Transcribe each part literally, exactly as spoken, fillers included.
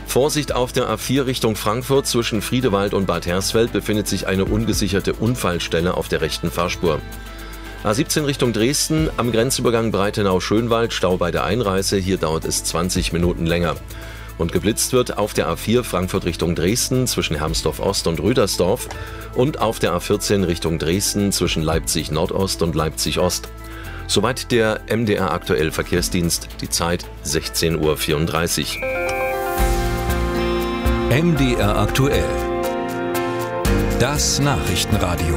Vorsicht auf der A vier Richtung Frankfurt. Zwischen Friedewald und Bad Hersfeld befindet sich eine ungesicherte Unfallstelle auf der rechten Fahrspur. A siebzehn Richtung Dresden, am Grenzübergang Breitenau-Schönwald, Stau bei der Einreise. Hier dauert es zwanzig Minuten länger. Und geblitzt wird auf der A vier Frankfurt Richtung Dresden zwischen Hermsdorf-Ost und Rüdersdorf und auf der A vierzehn Richtung Dresden zwischen Leipzig-Nordost und Leipzig-Ost. Soweit der M D R Aktuell Verkehrsdienst. Die Zeit sechzehn Uhr vierunddreißig. M D R Aktuell. Das Nachrichtenradio.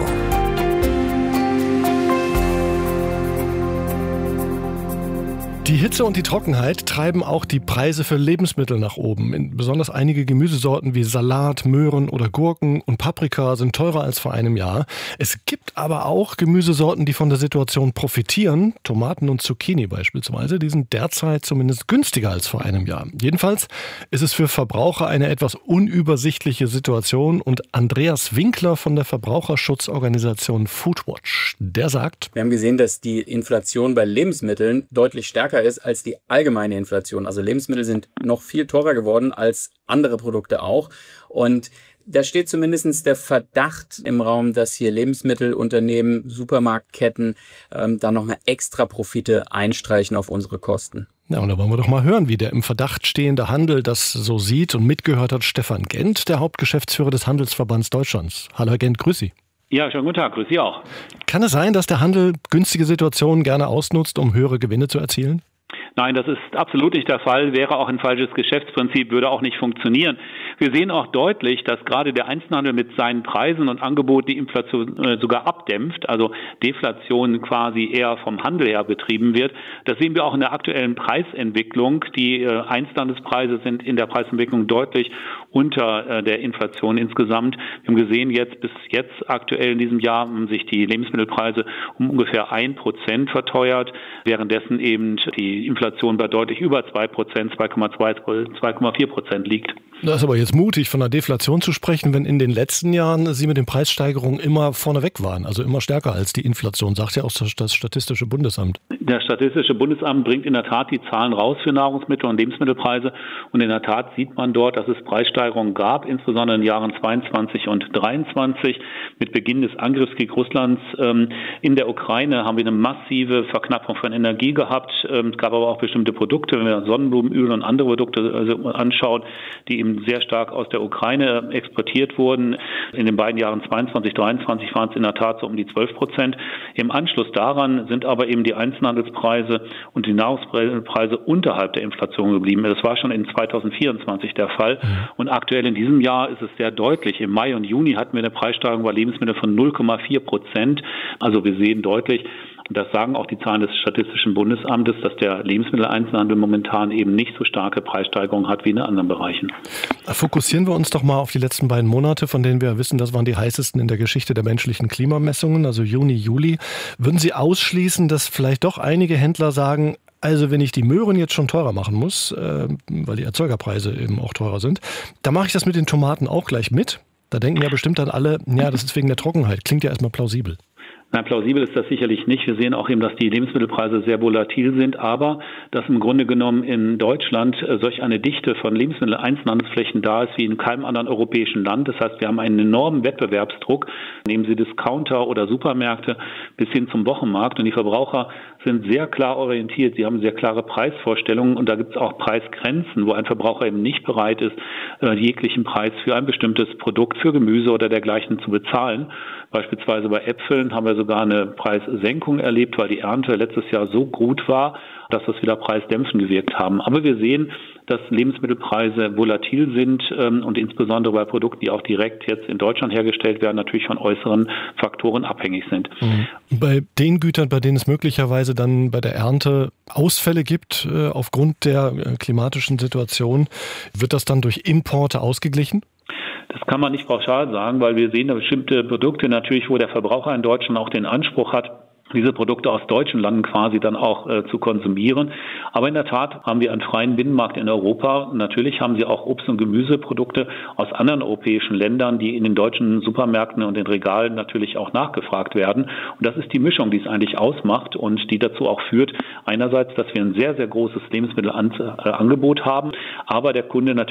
Die Hitze und die Trockenheit treiben auch die Preise für Lebensmittel nach oben. Besonders einige Gemüsesorten wie Salat, Möhren oder Gurken und Paprika sind teurer als vor einem Jahr. Es gibt aber auch Gemüsesorten, die von der Situation profitieren. Tomaten und Zucchini beispielsweise, die sind derzeit zumindest günstiger als vor einem Jahr. Jedenfalls ist es für Verbraucher eine etwas unübersichtliche Situation. Und Andreas Winkler von der Verbraucherschutzorganisation Foodwatch, der sagt: Wir haben gesehen, dass die Inflation bei Lebensmitteln deutlich stärker ist als die allgemeine Inflation. Also Lebensmittel sind noch viel teurer geworden als andere Produkte auch. Und da steht zumindest der Verdacht im Raum, dass hier Lebensmittelunternehmen, Supermarktketten ähm, da nochmal extra Profite einstreichen auf unsere Kosten. Ja, und da wollen wir doch mal hören, wie der im Verdacht stehende Handel das so sieht. Und mitgehört hat Stefan Gent, der Hauptgeschäftsführer des Handelsverbands Deutschlands. Hallo Herr Gent, grüß Sie. Ja, schönen guten Tag, grüß Sie auch. Kann es sein, dass der Handel günstige Situationen gerne ausnutzt, um höhere Gewinne zu erzielen? Nein, das ist absolut nicht der Fall, wäre auch ein falsches Geschäftsprinzip, würde auch nicht funktionieren. Wir sehen auch deutlich, dass gerade der Einzelhandel mit seinen Preisen und Angeboten die Inflation äh, sogar abdämpft, also Deflation quasi eher vom Handel her betrieben wird. Das sehen wir auch in der aktuellen Preisentwicklung. Die äh, Einzelhandelspreise sind in der Preisentwicklung deutlich unter äh, der Inflation insgesamt. Wir haben gesehen, jetzt bis jetzt aktuell in diesem Jahr haben sich die Lebensmittelpreise um ungefähr ein Prozent verteuert, währenddessen eben die Inflation bei deutlich über zwei Prozent, zwei Komma zwei, zwei Komma vier Prozent liegt. Das ist aber jetzt mutig, von einer Deflation zu sprechen, wenn in den letzten Jahren Sie mit den Preissteigerungen immer vorneweg waren, also immer stärker als die Inflation, sagt ja auch das Statistische Bundesamt. Das Statistische Bundesamt bringt in der Tat die Zahlen raus für Nahrungsmittel- und Lebensmittelpreise und in der Tat sieht man dort, dass es Preissteigerungen gab, insbesondere in den Jahren zweiundzwanzig und dreiundzwanzig. Mit Beginn des Angriffskriegs Russlands ähm, in der Ukraine haben wir eine massive Verknappung von Energie gehabt. Ähm, es gab aber auch bestimmte Produkte, wenn wir Sonnenblumenöl und andere Produkte also anschauen, die eben sehr stark aus der Ukraine exportiert wurden. In den beiden Jahren zweiundzwanzig, dreiundzwanzig waren es in der Tat so um die zwölf Prozent. Im Anschluss daran sind aber eben die Einzelhandelspreise und die Nahrungspreise unterhalb der Inflation geblieben. Das war schon in zweitausendvierundzwanzig der Fall. Und aktuell in diesem Jahr ist es sehr deutlich. Im Mai und Juni hatten wir eine Preissteigerung bei Lebensmitteln von null Komma vier Prozent. Also wir sehen deutlich, und das sagen auch die Zahlen des Statistischen Bundesamtes, dass der Lebensmitteleinzelhandel momentan eben nicht so starke Preissteigerungen hat wie in anderen Bereichen. Fokussieren wir uns doch mal auf die letzten beiden Monate, von denen wir wissen, das waren die heißesten in der Geschichte der menschlichen Klimamessungen, also Juni, Juli. Würden Sie ausschließen, dass vielleicht doch einige Händler sagen, also wenn ich die Möhren jetzt schon teurer machen muss, äh, weil die Erzeugerpreise eben auch teurer sind, dann mache ich das mit den Tomaten auch gleich mit? Da denken ja bestimmt dann alle, ja, das ist wegen der Trockenheit. Klingt ja erstmal plausibel. Nein, plausibel ist das sicherlich nicht. Wir sehen auch eben, dass die Lebensmittelpreise sehr volatil sind, aber dass im Grunde genommen in Deutschland solch eine Dichte von Lebensmitteleinzelhandelsflächen da ist wie in keinem anderen europäischen Land. Das heißt, wir haben einen enormen Wettbewerbsdruck. Nehmen Sie Discounter oder Supermärkte bis hin zum Wochenmarkt und die Verbraucher sind sehr klar orientiert. Sie haben sehr klare Preisvorstellungen und da gibt es auch Preisgrenzen, wo ein Verbraucher eben nicht bereit ist, jeglichen Preis für ein bestimmtes Produkt, für Gemüse oder dergleichen zu bezahlen. Beispielsweise bei Äpfeln haben wir sogar eine Preissenkung erlebt, weil die Ernte letztes Jahr so gut war, dass das wieder preisdämpfend gewirkt haben. Aber wir sehen, dass Lebensmittelpreise volatil sind ähm, und insbesondere bei Produkten, die auch direkt jetzt in Deutschland hergestellt werden, natürlich von äußeren Faktoren abhängig sind. Mhm. Bei den Gütern, bei denen es möglicherweise dann bei der Ernte Ausfälle gibt äh, aufgrund der äh, klimatischen Situation, wird das dann durch Importe ausgeglichen? Das kann man nicht pauschal sagen, weil wir sehen, dass bestimmte Produkte natürlich, wo der Verbraucher in Deutschland auch den Anspruch hat, diese Produkte aus deutschen Landen quasi dann auch äh, zu konsumieren. Aber in der Tat haben wir einen freien Binnenmarkt in Europa. Natürlich haben sie auch Obst- und Gemüseprodukte aus anderen europäischen Ländern, die in den deutschen Supermärkten und den Regalen natürlich auch nachgefragt werden. Und das ist die Mischung, die es eigentlich ausmacht und die dazu auch führt, einerseits, dass wir ein sehr, sehr großes Lebensmittelangebot haben, aber der Kunde natürlich